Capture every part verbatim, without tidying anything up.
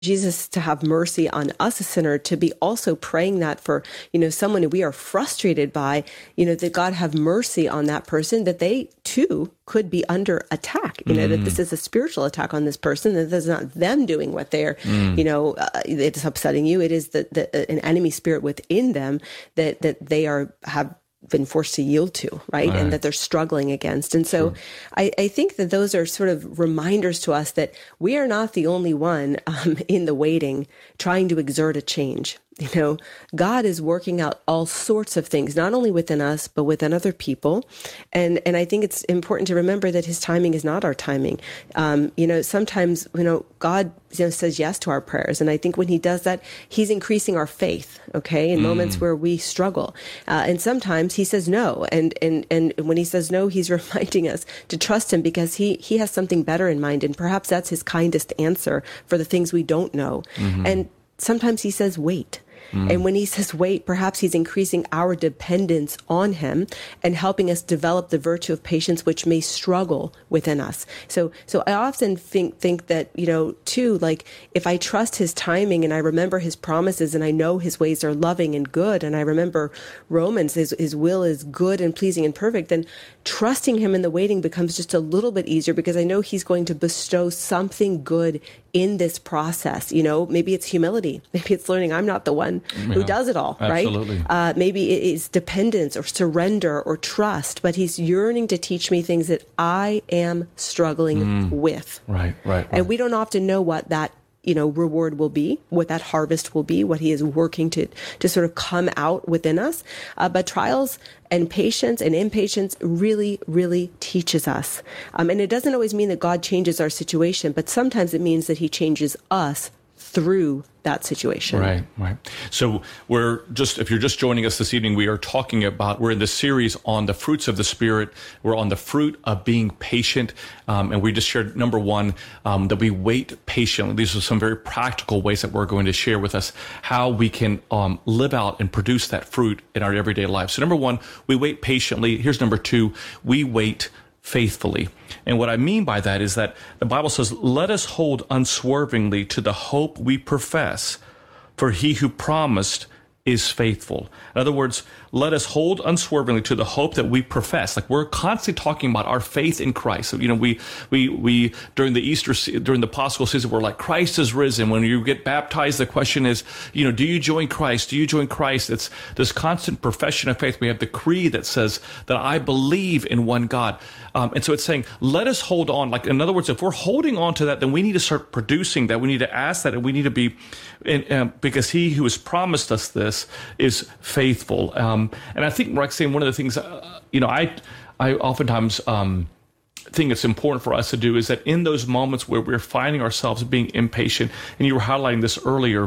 Jesus to have mercy on us, a sinner, to be also praying that for, you know, someone who we are frustrated by, you know, that God have mercy on that person, that they too could be under attack, you know, mm. that this is a spiritual attack on this person, that this is not them doing what they're, mm. you know, uh, it's upsetting you. It is the, the, an enemy spirit within them that, that they are, have been forced to yield to, right? right? And that they're struggling against. And so sure. I, I think that those are sort of reminders to us that we are not the only one um, in the waiting trying to exert a change. You know, God is working out all sorts of things, not only within us, but within other people. And and I think it's important to remember that his timing is not our timing. Um, you know, sometimes, you know, God you know, says yes to our prayers. And I think when he does that, he's increasing our faith, okay, in mm. moments where we struggle. Uh, and sometimes he says no. And, and, and when he says no, he's reminding us to trust him because he, he has something better in mind. And perhaps that's his kindest answer for the things we don't know. Mm-hmm. And sometimes he says, wait. Mm. And when he says wait, perhaps he's increasing our dependence on him and helping us develop the virtue of patience, which may struggle within us. So, so I often think, think that, you know, too, like if I trust his timing and I remember his promises and I know his ways are loving and good, and I remember Romans, his, his will is good and pleasing and perfect, then trusting him in the waiting becomes just a little bit easier because I know he's going to bestow something good in this process. You know, maybe it's humility. Maybe it's learning I'm not the one yeah, who does it all, absolutely. right? Uh, maybe it is dependence or surrender or trust, but he's yearning to teach me things that I am struggling mm. with. Right, right, right. And we don't often know what that you know, reward will be, what that harvest will be, what he is working to, to sort of come out within us. Uh, but trials and patience and impatience really, really teaches us. Um, and it doesn't always mean that God changes our situation, but sometimes it means that he changes us through that situation. Right, right. So we're just, if you're just joining us this evening, we are talking about, we're in this series on the fruits of the Spirit. We're on the fruit of being patient. Um, and we just shared number one, um, that we wait patiently. These are some very practical ways that we're going to share with us how we can um, live out and produce that fruit in our everyday life. So number one, we wait patiently. Here's number two, we wait faithfully. And what I mean by that is that the Bible says, let us hold unswervingly to the hope we profess, for he who promised is faithful. In other words, let us hold unswervingly to the hope that we profess. Like we're constantly talking about our faith in Christ. So, you know, we, we, we, during the Easter, during the Paschal season, we're like, Christ is risen. When you get baptized, the question is, you know, do you join Christ? Do you join Christ? It's this constant profession of faith. We have the creed that says that I believe in one God. Um, and so it's saying, let us hold on. Like, in other words, if we're holding on to that, then we need to start producing that. We need to ask that, and we need to be, and, um, because he who has promised us this is faithful. Um, and I think, Roxanne, one of the things, uh, you know, I, I oftentimes um, think it's important for us to do is that in those moments where we're finding ourselves being impatient, and you were highlighting this earlier,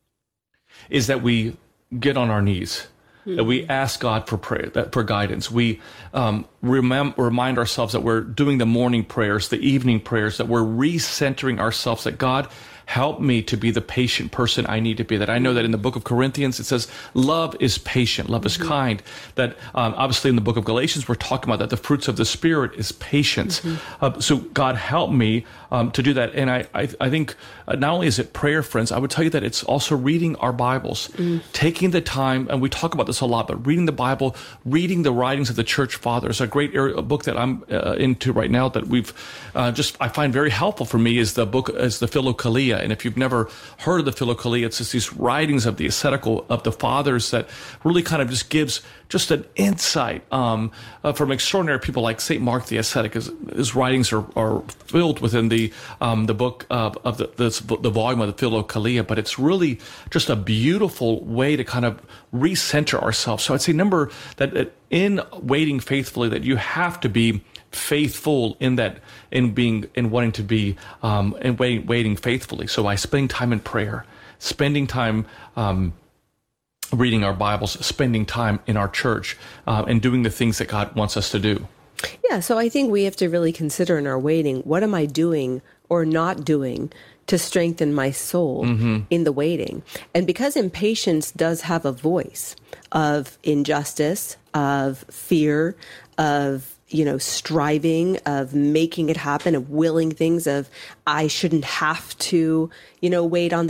is that we get on our knees. Mm-hmm. That we ask God for prayer, that for guidance. We um, remem- remind ourselves that we're doing the morning prayers, the evening prayers, that we're recentering ourselves, that God, help me to be the patient person I need to be. That I know that in the book of Corinthians, it says, love is patient, love mm-hmm. is kind. That um, obviously in the book of Galatians, we're talking about that the fruits of the Spirit is patience. Mm-hmm. Uh, so God, help me um, to do that. And I, I, I think uh, not only is it prayer, friends, I would tell you that it's also reading our Bibles, mm-hmm. taking the time, and we talk about this a lot, but reading the Bible, reading the writings of the church fathers. A great area, a book that I'm uh, into right now that we've uh, just, I find very helpful for me is the book, is the Philokalia. And if you've never heard of the Philokalia, it's just these writings of the ascetical, of the fathers that really kind of just gives just an insight um, uh, from extraordinary people like Saint Mark the ascetic. His, his writings are, are filled within the um, the book of, of the, this, the volume of the Philokalia, but it's really just a beautiful way to kind of recenter ourselves. So I'd say number that, that in waiting faithfully, that you have to be faithful in that, in being, in wanting to be, um, and waiting, waiting faithfully. So by spending time in prayer, spending time, um, reading our Bibles, spending time in our church, uh, and doing the things that God wants us to do. Yeah. So I think we have to really consider in our waiting, what am I doing or not doing to strengthen my soul mm-hmm. in the waiting? And because impatience does have a voice of injustice, of fear, of you know, striving, of making it happen, of willing things, of I shouldn't have to, you know, wait on